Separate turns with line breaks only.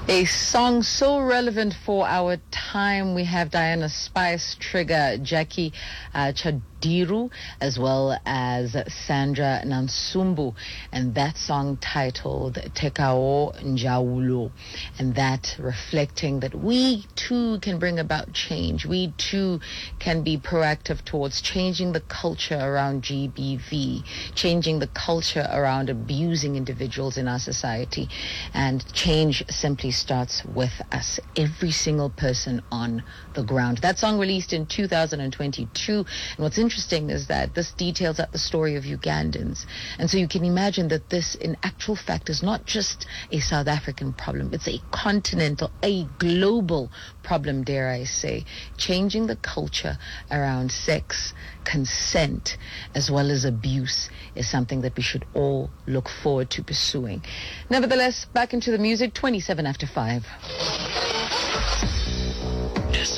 A song so relevant for our time. We have Diana Spice, Trigger, Jackie Chadiru, as well as Sandra Nansumbu, and that song titled Tekao Njawulo, and that reflecting that we too can bring about change. We too can be proactive towards changing the culture around GBV, changing the culture around abusing individuals in our society, and change simply starts with us, every single person on the ground. That song released in 2022, and what's interesting is that this details out the story of Ugandans, and so you can imagine that this in actual fact is not just a South African problem, it's a continental, a global problem, dare I say. Changing the culture around sex, consent, as well as abuse is something that we should all look forward to pursuing. Nevertheless, back into the music, 27 after 5.